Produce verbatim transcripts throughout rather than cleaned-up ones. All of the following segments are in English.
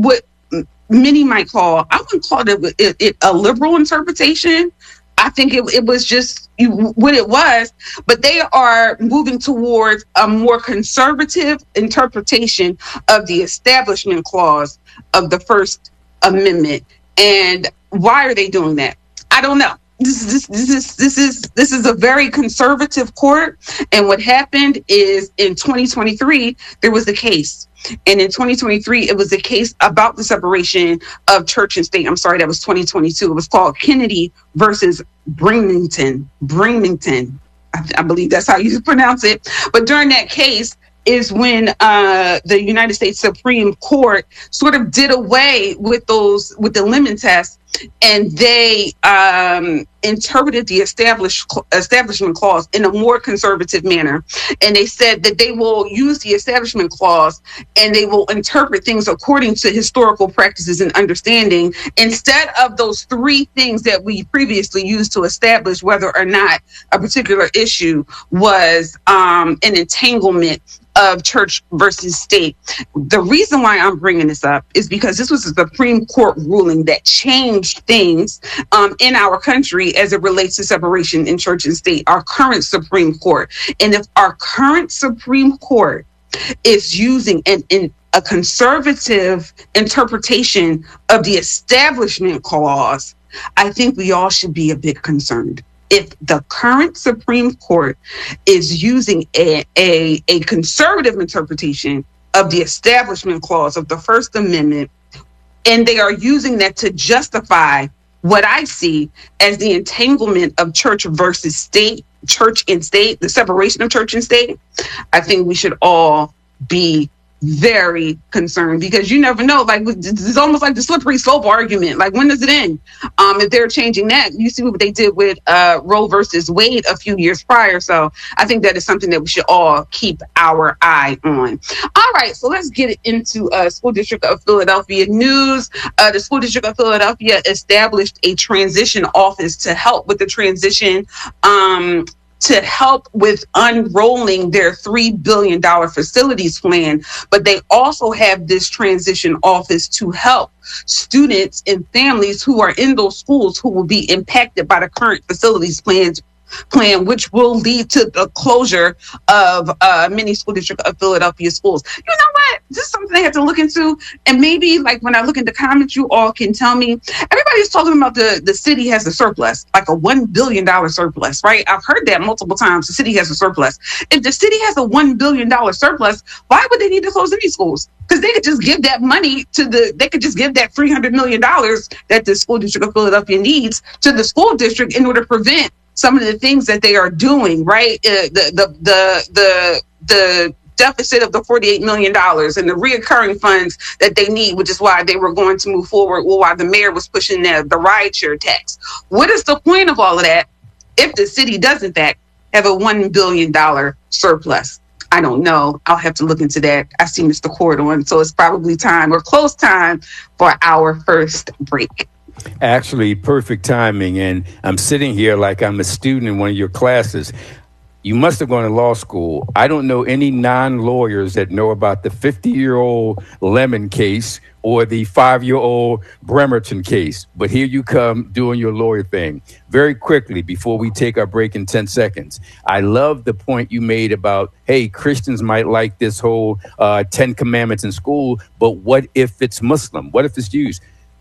what many might call, I wouldn't call it, it, it a liberal interpretation. I think it, it was just what it was, but they are moving towards a more conservative interpretation of the Establishment Clause of the First Amendment. And why are they doing that? I don't know. This, this, this is this is this is a very conservative court, and what happened is in twenty twenty-three there was a case, and in twenty twenty-three it was a case about the separation of church and state. I'm sorry, that was twenty twenty-two. It was called Kennedy versus Bremerton. Bremerton, I, I believe that's how you pronounce it. But during that case is when uh, the United States Supreme Court sort of did away with those with the Lemon Test. And they um, interpreted the established Establishment Clause in a more conservative manner. And they said that they will use the Establishment Clause and they will interpret things according to historical practices and understanding, instead of those three things that we previously used to establish whether or not a particular issue was um, an entanglement of church versus state. The reason why I'm bringing this up is because this was a Supreme Court ruling that changed things um, in our country as it relates to separation in church and state, our current Supreme Court. And if our current Supreme Court is using an, an, a conservative interpretation of the Establishment Clause, I think we all should be a bit concerned. If the current Supreme Court is using a, a, a conservative interpretation of the Establishment Clause of the First Amendment, and they are using that to justify what I see as the entanglement of church versus state, church and state, the separation of church and state, I think we should all be very concerned, because you never know. Like, it's almost like the slippery slope argument. Like, when does it end? Um, if they're changing that, you see what they did with uh, Roe versus Wade a few years prior. So I think that is something that we should all keep our eye on. All right, so let's get into uh, School District of Philadelphia news. Uh, the School District of Philadelphia established a transition office to help with the transition. Um, to help with unrolling their three billion dollars facilities plan. But they also have this transition office to help students and families who are in those schools who will be impacted by the current facilities plans plan, which will lead to the closure of uh, many School District of Philadelphia schools. You know what? This is something I have to look into. And maybe, like, when I look in the comments, you all can tell me. Everybody's talking about the, the city has a surplus, like a one billion dollars surplus, right? I've heard that multiple times. The city has a surplus. If the city has a one billion dollars surplus, why would they need to close any schools? Because they could just give that money to the, they could just give that three hundred million dollars that the School District of Philadelphia needs to the school district in order to prevent some of the things that they are doing, right? Uh, the, the, the, the, the deficit of the forty-eight million dollars and the reoccurring funds that they need, which is why they were going to move forward, well, why the mayor was pushing the, the rideshare tax. What is the point of all of that if the city does, in fact, have a one billion dollars surplus? I don't know. I'll have to look into that. I see Mister Cord on, so it's probably time or close time for our first break. Actually, perfect timing. And I'm sitting here like I'm a student in one of your classes. You must have gone to law school. I don't know any non-lawyers that know about the fifty-year-old Lemon case or the five-year-old Bremerton case. But here you come doing your lawyer thing. Very quickly, before we take our break in ten seconds, I love the point you made about, hey, Christians might like this whole uh, Ten Commandments in school, but what if it's Muslim? What if it's Jews?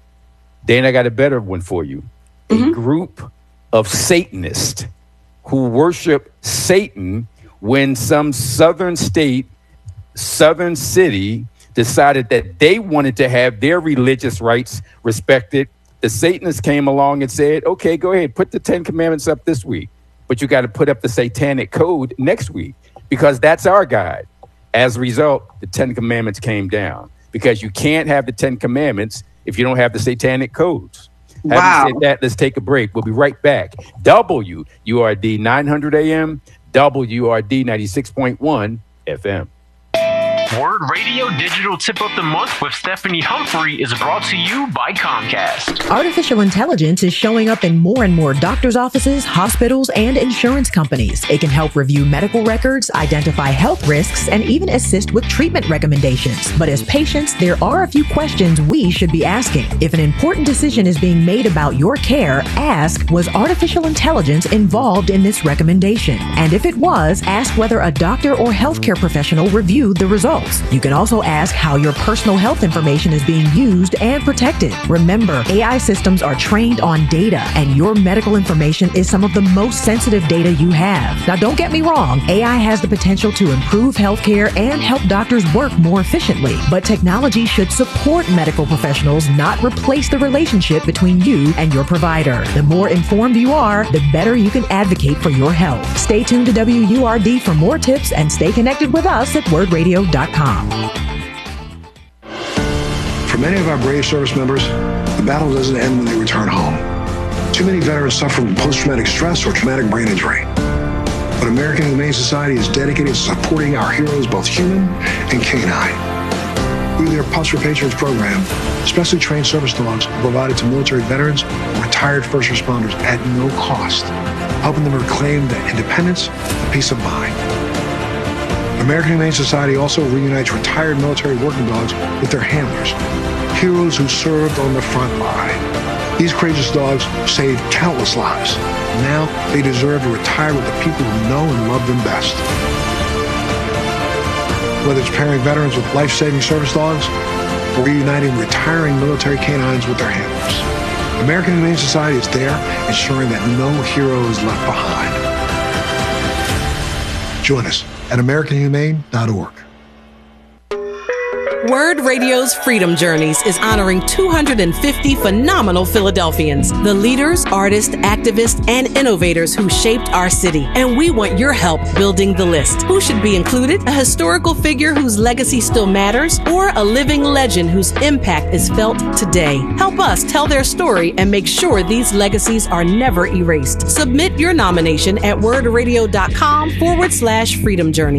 Dana, I got a better one for you. Mm-hmm. A group of Satanists who worship Satan when some southern state, southern city decided that they wanted to have their religious rights respected. The Satanists came along and said, okay, go ahead, put the Ten Commandments up this week, but you got to put up the Satanic Code next week because that's our guide. As a result, the Ten Commandments came down because you can't have the Ten Commandments if you don't have the Satanic codes. Wow. Having said that, let's take a break. We'll be right back. W U R D nine hundred A M, W U R D ninety-six point one F M. Word Radio Digital Tip of the Month with Stephanie Humphrey is brought to you by Comcast. Artificial intelligence is showing up in more and more doctors' offices, hospitals, and insurance companies. It can help review medical records, identify health risks, and even assist with treatment recommendations. But as patients, there are a few questions we should be asking. If an important decision is being made about your care, ask, was artificial intelligence involved in this recommendation? And if it was, ask whether a doctor or healthcare professional reviewed the results. You can also ask how your personal health information is being used and protected. Remember, A I systems are trained on data, and your medical information is some of the most sensitive data you have. Now, don't get me wrong, A I has the potential to improve healthcare and help doctors work more efficiently, but technology should support medical professionals, not replace the relationship between you and your provider. The more informed you are, the better you can advocate for your health. Stay tuned to W U R D for more tips and stay connected with us at word radio dot com. For many of our brave service members, the battle doesn't end when they return home. Too many veterans suffer from post-traumatic stress or traumatic brain injury. But American Humane Society is dedicated to supporting our heroes, both human and canine. Through their Pups Repatriates program, specially trained service dogs are provided to military veterans and retired first responders at no cost, helping them reclaim their independence and peace of mind. American Humane Society also reunites retired military working dogs with their handlers, heroes who served on the front line. These courageous dogs saved countless lives. Now they deserve to retire with the people who know and love them best. Whether it's pairing veterans with life-saving service dogs or reuniting retiring military canines with their handlers, American Humane Society is there ensuring that no hero is left behind. Join us at american humane dot org. Word Radio's Freedom Journeys is honoring two hundred fifty phenomenal Philadelphians, the leaders, artists, activists, and innovators who shaped our city. And we want your help building the list. Who should be included? A historical figure whose legacy still matters, or a living legend whose impact is felt today? Help us tell their story and make sure these legacies are never erased. Submit your nomination at wordradio.com forward slash freedom journey.